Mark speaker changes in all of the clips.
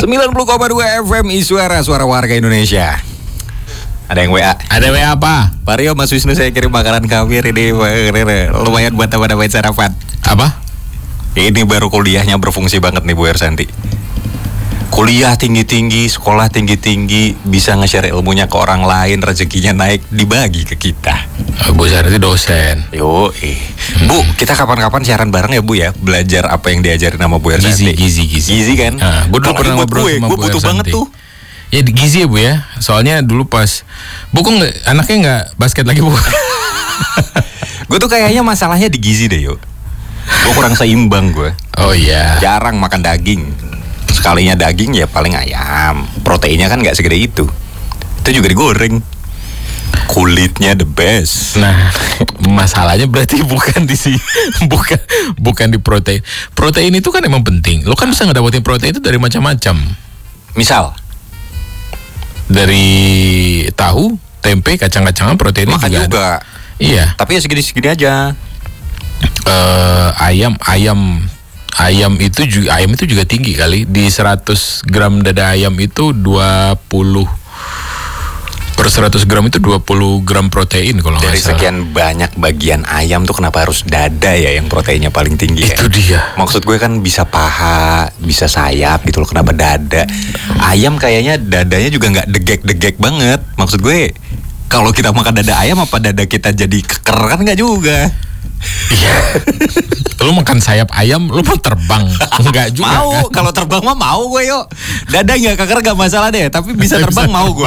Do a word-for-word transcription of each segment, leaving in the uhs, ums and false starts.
Speaker 1: sembilan puluh koma dua F M Iswara, suara warga Indonesia. Ada yang W A?
Speaker 2: Ada W A apa?
Speaker 1: Pak Rio, Mas Wisnu, saya kirim makanan kafir ini, lumayan buat tambahan sarapan.
Speaker 2: Apa?
Speaker 1: Ini baru kuliahnya berfungsi banget nih Bu Ersanti. Kuliah tinggi-tinggi, sekolah tinggi-tinggi, bisa nge-share ilmunya ke orang lain, rezekinya naik, dibagi ke kita.
Speaker 2: Bu Ersanti dosen.
Speaker 1: Yo, eh. Hmm. Bu, kita kapan-kapan siaran bareng ya Bu ya, belajar apa yang diajarin sama Bu Ersanti.
Speaker 2: Gizi, gizi, gizi.
Speaker 1: Gizi kan?
Speaker 2: Nah, gue dulu pernah ngobrol sama
Speaker 1: gue
Speaker 2: Bu
Speaker 1: butuh
Speaker 2: Ersanti.
Speaker 1: banget tuh.
Speaker 2: Ya di gizi ya Bu ya. Soalnya dulu pas Bu kok nggak, anaknya nggak basket lagi Bu.
Speaker 1: Gue tuh kayaknya masalahnya di gizi deh yuk. Gue kurang seimbang gue.
Speaker 2: Oh iya.
Speaker 1: Jarang makan daging. Sekalinya daging ya paling ayam. Proteinnya kan nggak segede itu. Itu juga digoreng. Kulitnya the best.
Speaker 2: Nah, masalahnya berarti bukan di si, bukan bukan di protein. Protein itu kan emang penting. Lo kan bisa ngedapetin protein itu dari macam-macam.
Speaker 1: Misal
Speaker 2: dari tahu, tempe, kacang-kacangan proteinnya
Speaker 1: makan
Speaker 2: juga,
Speaker 1: juga.
Speaker 2: Ada. Iya.
Speaker 1: Tapi ya segini-segini aja.
Speaker 2: Uh, ayam, ayam, ayam itu juga ayam itu juga tinggi kali. Di seratus gram dada ayam itu dua puluh per seratus gram itu dua puluh gram protein kalau nggak salah.
Speaker 1: Dari sekian banyak bagian ayam tuh kenapa harus dada ya yang proteinnya paling tinggi?
Speaker 2: Itu
Speaker 1: ya?
Speaker 2: dia.
Speaker 1: Maksud gue kan bisa paha, bisa sayap gitu loh. Kenapa dada? Ayam kayaknya dadanya juga nggak degek-degek banget. Maksud gue kalau kita makan dada ayam apa dada kita jadi keker kan nggak juga?
Speaker 2: Iya. Lu makan sayap ayam, lu mau terbang? Enggak juga.
Speaker 1: Mau,
Speaker 2: kan?
Speaker 1: Kalau kerbang mah mau gue yuk. Dada nggak keker nggak masalah deh, tapi bisa terbang mau gue.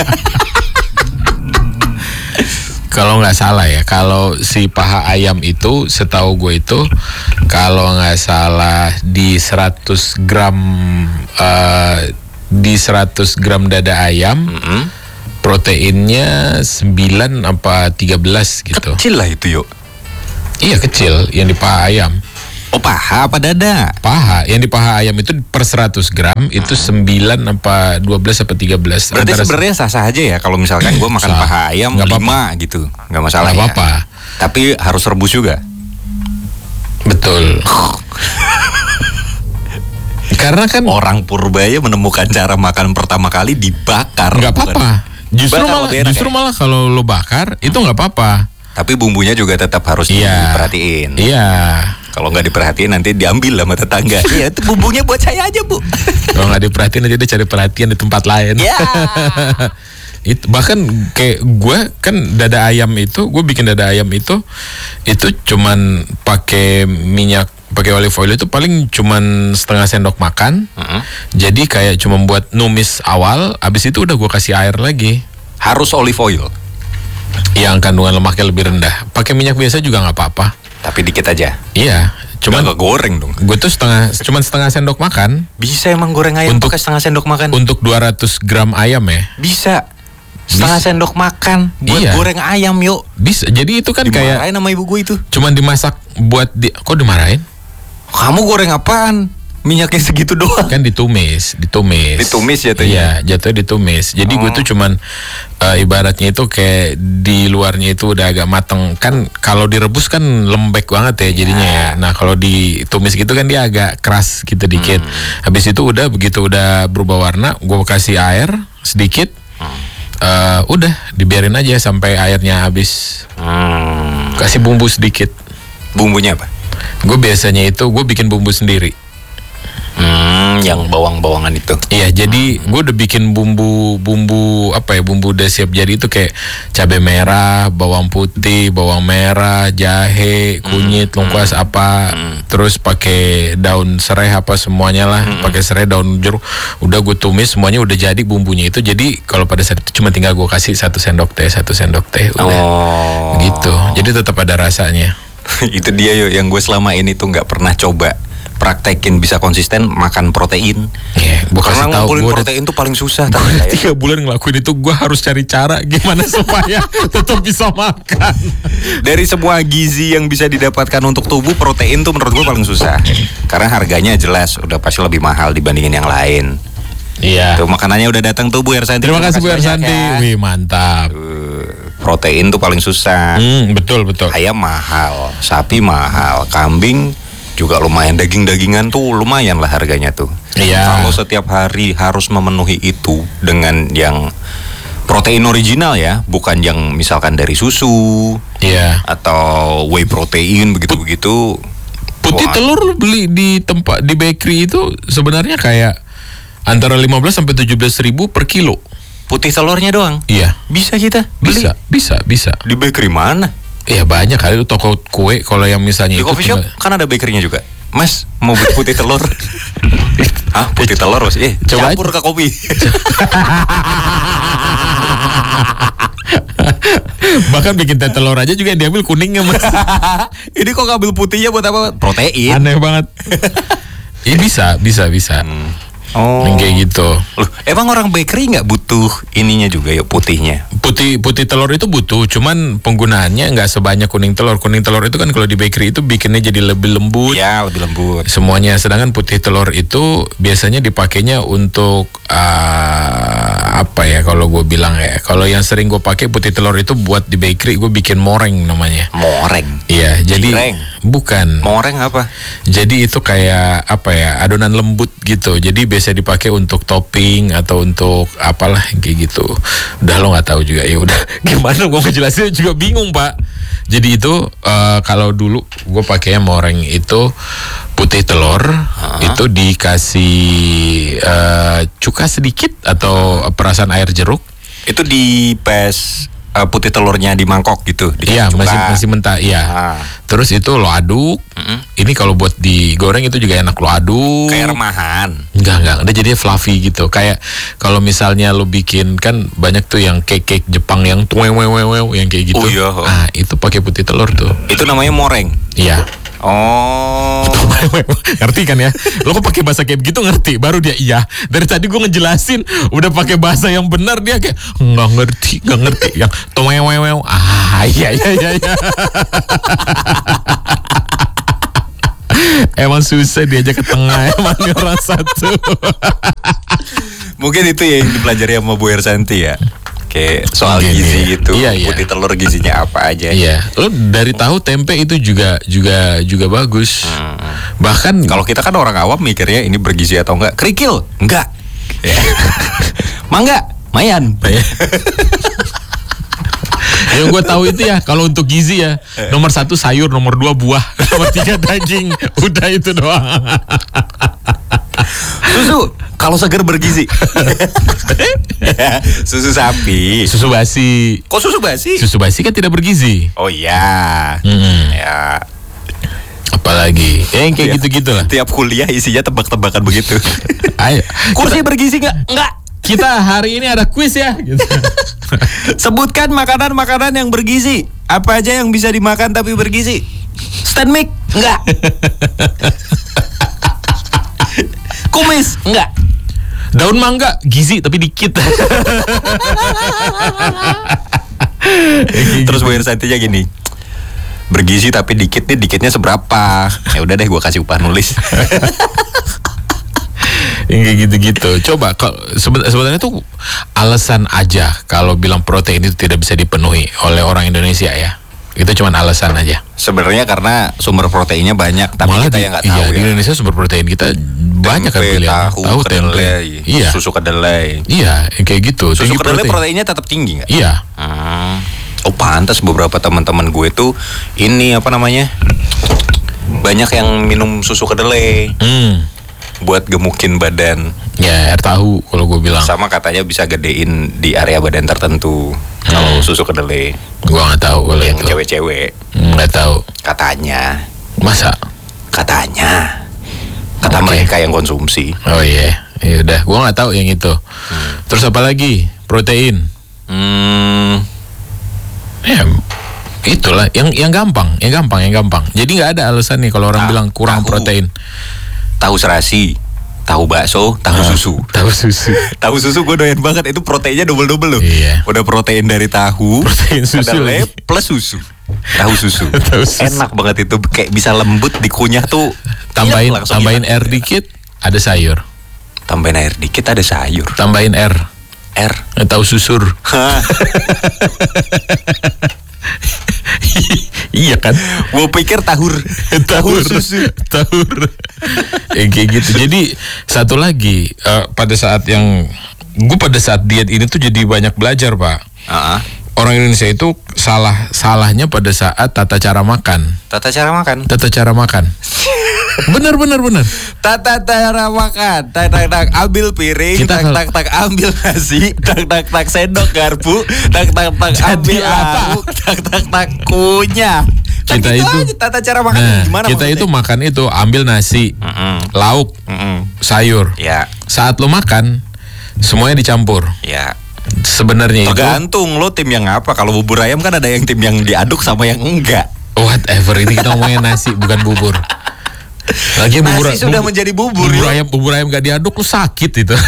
Speaker 2: Kalau nggak salah ya, kalau si paha ayam itu, setahu gue itu, kalau nggak salah di seratus gram uh, di seratus gram dada ayam, mm-hmm. proteinnya sembilan apa tiga belas gitu.
Speaker 1: Kecil lah itu yuk.
Speaker 2: Iya kecil, yang di paha ayam.
Speaker 1: Oh paha apa dada?
Speaker 2: Paha, yang di paha ayam itu per seratus gram hmm. itu sembilan apa dua belas apa tiga belas.
Speaker 1: Berarti sebenarnya sah-sah aja ya kalau misalkan gue makan sah. paha ayam nggak lima gitu. Nggak masalah. Nggak ya. apa-apa. Tapi harus rebus juga.
Speaker 2: Betul. Karena kan
Speaker 1: orang Purbaya menemukan cara makan pertama kali dibakar.
Speaker 2: Nggak apa-apa. Justru malah, justru ya? malah kalau lo bakar hmm. itu nggak apa-apa.
Speaker 1: Tapi bumbunya juga tetap harus iya. diperhatiin.
Speaker 2: Iya.
Speaker 1: Kalau nggak diperhatiin nanti diambil sama tetangga. Iya, itu bumbunya buat saya aja bu.
Speaker 2: Kalau nggak diperhatiin nanti dia cari perhatian di tempat lain.
Speaker 1: Iya.
Speaker 2: Itu bahkan kayak gue kan dada ayam itu, gue bikin dada ayam itu, itu cuman pakai minyak, pakai olive oil itu paling cuman setengah sendok makan. Uh-huh. Jadi kayak cuma buat numis awal, abis itu udah gue kasih air lagi.
Speaker 1: Harus olive oil.
Speaker 2: Yang kandungan lemaknya lebih rendah. Pakai minyak biasa juga nggak apa-apa.
Speaker 1: Tapi dikit aja.
Speaker 2: Iya. Cuman
Speaker 1: nggak goreng dong.
Speaker 2: Gue tuh setengah, cuman setengah sendok makan.
Speaker 1: Bisa emang goreng ayam untuk, pakai setengah sendok makan?
Speaker 2: Untuk dua ratus gram ayam ya.
Speaker 1: Bisa. Setengah bisa. Sendok makan buat iya. goreng ayam yuk.
Speaker 2: Bisa. Jadi itu kan
Speaker 1: dimarahin
Speaker 2: kayak.
Speaker 1: Dimarahin sama ibu gue itu.
Speaker 2: Cuman dimasak buat di. Kok dimarahin?
Speaker 1: Kamu goreng apaan? Minyaknya segitu doang.
Speaker 2: Kan ditumis, ditumis.
Speaker 1: Ditumis jatuhnya.
Speaker 2: Iya, jatuhnya ditumis. Jadi oh. gue tuh cuman uh, ibaratnya itu kayak di luarnya itu udah agak mateng. Kan kalau direbus kan lembek banget ya jadinya ya. Nah, kalau ditumis gitu kan dia agak keras gitu dikit. Hmm. Habis itu udah begitu udah berubah warna, gue kasih air sedikit. Hmm. Uh, udah dibiarin aja sampai airnya habis. Hmm. Kasih bumbu sedikit.
Speaker 1: Bumbunya apa?
Speaker 2: Gue biasanya itu gue bikin bumbu sendiri.
Speaker 1: Hmm, yang bawang-bawangan itu.
Speaker 2: Iya, jadi gue udah bikin bumbu-bumbu apa ya, bumbu udah siap jadi itu kayak cabai merah, bawang putih, bawang merah, jahe, kunyit, hmm. lengkuas apa, hmm. terus pakai daun serai apa semuanya lah, hmm. pakai serai, daun jeruk, udah gue tumis semuanya udah jadi bumbunya itu. Jadi kalau pada saat itu cuma tinggal gue kasih satu sendok teh, satu sendok teh, udah
Speaker 1: oh.
Speaker 2: gitu. Jadi tetap ada rasanya.
Speaker 1: Itu dia yuk yang gue selama ini tuh nggak pernah coba praktekin bisa konsisten makan protein.
Speaker 2: Iya, yeah,
Speaker 1: karena ngumpulin protein tuh paling susah.
Speaker 2: Gue udah tiga bulan ngelakuin itu, gue harus cari cara gimana supaya tetap bisa makan.
Speaker 1: Dari semua gizi yang bisa didapatkan untuk tubuh, protein tuh menurut gue paling susah. Karena harganya jelas udah pasti lebih mahal dibandingin yang lain.
Speaker 2: Iya.
Speaker 1: Tuh makanannya udah datang tuh Bu Ersanti.
Speaker 2: Terima kasih Bu Ersanti. Ya. Wih mantap.
Speaker 1: Uh, protein tuh paling susah.
Speaker 2: Hmm, betul betul.
Speaker 1: Ayam mahal, sapi mahal, kambing juga lumayan, daging-dagingan tuh lumayan lah harganya tuh.
Speaker 2: Iya.
Speaker 1: Kalau setiap hari harus memenuhi itu dengan yang protein original ya, bukan yang misalkan dari susu
Speaker 2: Iya.
Speaker 1: atau whey protein begitu-begitu.
Speaker 2: Putih
Speaker 1: Wah,
Speaker 2: telur lu beli di tempat di bakery itu sebenarnya kayak antara lima belas sampai tujuh belas ribu per kilo.
Speaker 1: putih telurnya doang.
Speaker 2: Iya.
Speaker 1: Bisa kita beli
Speaker 2: Bisa, bisa, bisa.
Speaker 1: di bakery mana?
Speaker 2: Iya banyak kali itu toko kue kalau yang misalnya
Speaker 1: Di
Speaker 2: itu
Speaker 1: coffee shop
Speaker 2: tinggal-
Speaker 1: kan ada bakerynya juga. Mas, mau beli putih telur? Hah, putih telur Mas? Eh,
Speaker 2: Coba
Speaker 1: campur ke kopi.
Speaker 2: Bahkan bikin teh telur aja juga yang diambil kuningnya mas.
Speaker 1: Ini kok ngambil putihnya buat apa? Protein.
Speaker 2: Aneh banget. Iya bisa, bisa, bisa.
Speaker 1: Oh.
Speaker 2: Yang kayak gitu.
Speaker 1: Loh, emang orang bakery nggak butuh ininya juga ya, putihnya?
Speaker 2: Putih putih telur itu butuh, cuman penggunaannya nggak sebanyak kuning telur. Kuning telur itu kan kalau di bakery itu bikinnya jadi lebih lembut.
Speaker 1: Ya, lebih lembut.
Speaker 2: Semuanya, sedangkan putih telur itu biasanya dipakainya untuk uh, apa ya kalau gue bilang ya, kalau yang sering gue pakai putih telur itu buat di bakery gue bikin moreng namanya.
Speaker 1: Moreng.
Speaker 2: Iya, jadi
Speaker 1: Cireng.
Speaker 2: bukan.
Speaker 1: Moreng apa?
Speaker 2: Jadi itu kayak apa ya, adonan lembut gitu. Jadi biasa dipakai untuk topping atau untuk apalah kayak gitu. Udah lo nggak tahu juga ya udah. Gimana gue ngejelasin juga bingung pak. Jadi itu uh, kalau dulu gue pakainya moreng itu putih telur itu dikasih uh, cuka sedikit atau perasan air jeruk.
Speaker 1: Itu di pes uh, putih telurnya di mangkok gitu. dikasih
Speaker 2: Iya
Speaker 1: cuka.
Speaker 2: masih masih mentah iya.
Speaker 1: Ah.
Speaker 2: Terus itu lo aduk.
Speaker 1: Mm-mm.
Speaker 2: Ini kalau buat digoreng itu juga enak, lo aduk.
Speaker 1: Kayak remahan.
Speaker 2: Enggak, enggak. Udah jadinya fluffy gitu. Kayak kalau misalnya lo bikin kan banyak tuh yang cake-cake Jepang yang tuwewewewe yang kayak gitu.
Speaker 1: Oh iya.
Speaker 2: Ah, itu pakai putih telur tuh.
Speaker 1: Itu namanya moreng.
Speaker 2: Iya.
Speaker 1: Oh.
Speaker 2: Ngerti kan ya? Lo kok pakai bahasa kayak begitu ngerti? Baru dia iya. Dari tadi gue ngejelasin udah pakai bahasa yang benar dia kayak nggak ngerti, nggak ngerti. Yang tuwewewewe. Ah, iya iya iya iya. Emang susah diajak ke tengah emang nih orang satu.
Speaker 1: Mungkin itu ya yang dipelajari sama Bu Ersanti ya. Kayak soal
Speaker 2: Mungkin,
Speaker 1: gizi
Speaker 2: iya.
Speaker 1: gitu.
Speaker 2: Iya, iya.
Speaker 1: Putih telur gizinya apa aja.
Speaker 2: Iya, lo dari tahu tempe itu juga juga juga bagus. Bahkan
Speaker 1: Kalau kita kan orang awam mikirnya ini bergizi atau enggak. Kerikil? Enggak. Ya. Mangga? Mayan.
Speaker 2: yang gue tahu itu ya kalau untuk gizi ya nomor satu sayur, nomor dua buah, nomor tiga daging, udah itu doang.
Speaker 1: Susu kalau seger bergizi. Susu sapi.
Speaker 2: Susu basi,
Speaker 1: Kok susu basi?
Speaker 2: susu basi kan tidak bergizi.
Speaker 1: Oh iya.
Speaker 2: Mm-mm.
Speaker 1: Ya.
Speaker 2: Apalagi ya, yang kayak
Speaker 1: Tiap-
Speaker 2: gitu-gitu lah.
Speaker 1: Tiap kuliah isinya tebak-tebakan begitu.
Speaker 2: Ayo,
Speaker 1: Kursi bergizi enggak? Enggak.
Speaker 2: kita hari ini ada kuis ya. Gitu.
Speaker 1: Sebutkan makanan-makanan yang bergizi. Apa aja yang bisa dimakan tapi bergizi? Stand mic? Enggak. Kumis? Enggak.
Speaker 2: Daun mangga gizi tapi dikit.
Speaker 1: Terus Bu Irsantinya gini, bergizi tapi dikit nih, dikitnya seberapa? Ya udah deh, gue kasih upah nulis.
Speaker 2: Yang kayak gitu-gitu. Coba kalau seben- sebenarnya tuh alasan aja kalau bilang protein itu tidak bisa dipenuhi oleh orang Indonesia ya. Itu cuma alasan aja.
Speaker 1: Sebenarnya karena sumber proteinnya banyak, tapi
Speaker 2: Malah
Speaker 1: kita
Speaker 2: di,
Speaker 1: yang nggak
Speaker 2: iya,
Speaker 1: tahu
Speaker 2: di
Speaker 1: ya.
Speaker 2: Indonesia sumber protein kita banyak kan
Speaker 1: Tempe,
Speaker 2: pilihan.
Speaker 1: tahu, kedelai,
Speaker 2: Iya.
Speaker 1: susu kedelai.
Speaker 2: Iya, yang kayak gitu.
Speaker 1: Susu
Speaker 2: Tinggi
Speaker 1: kedelai
Speaker 2: protein.
Speaker 1: proteinnya tetap tinggi nggak?
Speaker 2: Iya.
Speaker 1: Hmm. Oh pantas beberapa teman-teman gue tuh ini apa namanya, banyak yang minum susu kedelai
Speaker 2: Hmm.
Speaker 1: buat gemukin badan.
Speaker 2: Ya, air tahu kalau gue bilang.
Speaker 1: Sama katanya bisa gedein di area badan tertentu kalau susu kedelai.
Speaker 2: Gua nggak tahu kalau
Speaker 1: Yang
Speaker 2: itu.
Speaker 1: cewek-cewek
Speaker 2: Nggak tahu.
Speaker 1: katanya,
Speaker 2: Masa?
Speaker 1: katanya, kata
Speaker 2: Oke.
Speaker 1: mereka yang konsumsi.
Speaker 2: Oh iya. Ya udah, gua nggak tahu yang itu. Terus apa lagi? Protein.
Speaker 1: Hmm,
Speaker 2: Ya, itulah yang yang gampang, yang gampang, yang gampang. Jadi nggak ada alasan nih kalau orang
Speaker 1: Ta-
Speaker 2: bilang kurang
Speaker 1: tahu.
Speaker 2: protein.
Speaker 1: tahu serasi, tahu bakso, tahu susu.
Speaker 2: Tahu susu.
Speaker 1: Tahu susu gue doyan banget, itu proteinnya double-double loh.
Speaker 2: Iya.
Speaker 1: Udah protein dari tahu,
Speaker 2: Protein susu
Speaker 1: kedelai
Speaker 2: lagi.
Speaker 1: plus susu. Tahu susu.
Speaker 2: Tahu susu.
Speaker 1: Enak banget itu, kayak bisa lembut dikunyah tuh.
Speaker 2: Tambahin
Speaker 1: Iya, langsung
Speaker 2: tambahin
Speaker 1: hilang.
Speaker 2: R dikit, ada sayur.
Speaker 1: Tambahin air dikit ada sayur.
Speaker 2: Tambahin R.
Speaker 1: R.
Speaker 2: Eh, tahu susur.
Speaker 1: Hah.
Speaker 2: Iya kan?
Speaker 1: Gue pikir tahur.
Speaker 2: tahur susu tahur ya, kayak gitu. Jadi satu lagi uh, pada saat yang gue pada saat diet ini tuh jadi banyak belajar, Pak.
Speaker 1: Uh-uh.
Speaker 2: Orang Indonesia itu salah salahnya pada saat tata cara makan.
Speaker 1: Tata cara makan.
Speaker 2: Tata cara makan. Bener bener bener.
Speaker 1: Tata cara makan. Tak tak tak ambil piring.
Speaker 2: Kita
Speaker 1: tak
Speaker 2: kal-
Speaker 1: tak tak ambil nasi. Tak tak tak sendok garpu. Tak tak tak
Speaker 2: Jadi
Speaker 1: ambil
Speaker 2: apa?
Speaker 1: lauk. Tak tak tak kunyah. Kan
Speaker 2: Kita
Speaker 1: gitu
Speaker 2: itu
Speaker 1: aja tata cara makan
Speaker 2: nah,
Speaker 1: gimana
Speaker 2: kita
Speaker 1: maksudnya?
Speaker 2: itu makan itu ambil nasi,
Speaker 1: Mm-mm.
Speaker 2: lauk,
Speaker 1: Mm-mm.
Speaker 2: sayur.
Speaker 1: Ya,
Speaker 2: Saat lo makan semuanya dicampur.
Speaker 1: ya.
Speaker 2: Sebenarnya itu
Speaker 1: Tergantung lo tim yang apa. Kalau bubur ayam kan ada yang tim yang diaduk sama yang enggak.
Speaker 2: whatever, ini kita ngomongin nasi bukan bubur. Lagi bubur,
Speaker 1: Nasi sudah menjadi bubur,
Speaker 2: bubur
Speaker 1: ya.
Speaker 2: ayam bubur ayam gak diaduk lu sakit itu.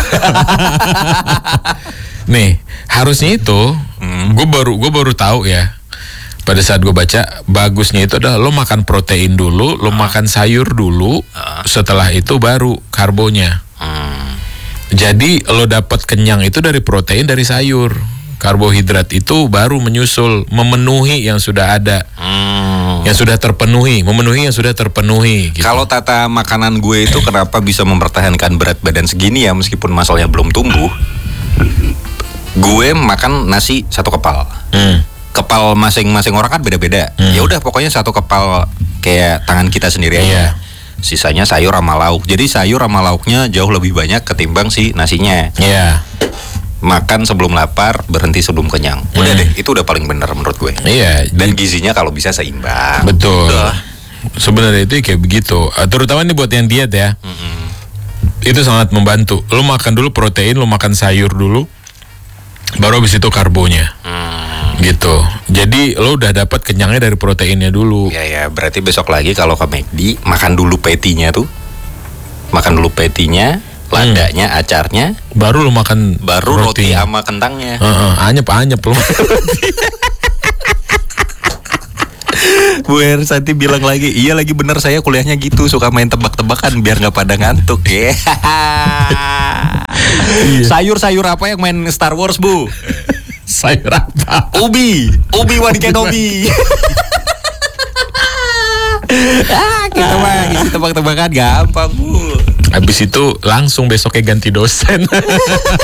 Speaker 2: Nih harusnya itu
Speaker 1: Hmm.
Speaker 2: gue baru gue baru tahu ya pada saat gue baca bagusnya itu adalah lo makan protein dulu, lo makan sayur dulu, setelah itu baru karbonya.
Speaker 1: Hmm.
Speaker 2: Jadi lo dapat kenyang itu dari protein dari sayur. Karbohidrat itu baru menyusul, memenuhi yang sudah ada,
Speaker 1: Hmm.
Speaker 2: yang sudah terpenuhi, memenuhi yang sudah terpenuhi. Gitu.
Speaker 1: Kalau tata makanan gue itu kenapa bisa mempertahankan berat badan segini ya meskipun masalahnya belum tumbuh. Gue makan nasi satu kepal.
Speaker 2: Hmm.
Speaker 1: Kepal masing-masing orang kan beda-beda.
Speaker 2: Hmm.
Speaker 1: Ya udah pokoknya satu kepal kayak tangan kita sendiri aja.
Speaker 2: Iya.
Speaker 1: Sisanya sayur sama lauk. Jadi sayur sama lauknya jauh lebih banyak ketimbang si nasinya.
Speaker 2: Iya,
Speaker 1: Makan sebelum lapar, berhenti sebelum kenyang. Udah
Speaker 2: Hmm.
Speaker 1: deh, itu udah paling benar menurut gue.
Speaker 2: iya.
Speaker 1: Dan gizinya kalau bisa seimbang.
Speaker 2: Betul.
Speaker 1: Udah.
Speaker 2: Sebenarnya itu kayak begitu. Uh, Terutama nih buat yang diet ya.
Speaker 1: Mm-mm.
Speaker 2: Itu sangat membantu. Lo makan dulu protein, lo makan sayur dulu, baru habis itu karbonya.
Speaker 1: Hmm.
Speaker 2: Gitu. Jadi lo udah dapat kenyangnya dari proteinnya dulu.
Speaker 1: Ya ya, berarti besok lagi kalau ke McD makan dulu patty-nya tuh. Makan dulu patty-nya, ladanya, acarnya,
Speaker 2: Baru lo makan
Speaker 1: baru roti sama kentangnya.
Speaker 2: Heeh, anyep-anyep lo.
Speaker 1: Bu Hersati bilang lagi, iya lagi bener saya kuliahnya gitu, suka main tebak-tebakan biar nggak pada ngantuk ya. Sayur-sayur apa yang main Star Wars, Bu?
Speaker 2: Sayur apa?
Speaker 1: Ubi, Ubi Wan Kenobi. Ah, kita mah ngisi tebak-tebakan gampang, Bu.
Speaker 2: Habis itu langsung besoknya ganti dosen.